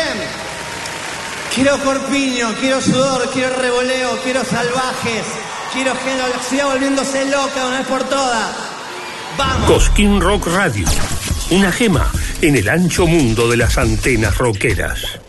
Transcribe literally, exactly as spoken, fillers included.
Quiero corpiño, quiero sudor, quiero revoleo, quiero salvajes, quiero que la ciudad volviéndose loca una vez por todas. ¡Vamos! Cosquín Rock Radio, una gema en el ancho mundo de las antenas rockeras.